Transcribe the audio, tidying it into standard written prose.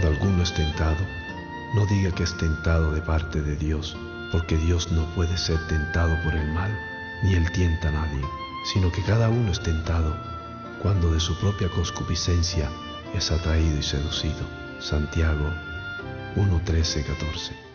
cuando alguno es tentado, no diga que es tentado de parte de Dios, porque Dios no puede ser tentado por el mal, ni él tienta a nadie, sino que cada uno es tentado cuando de su propia concupiscencia es atraído y seducido. Santiago 1:13-14.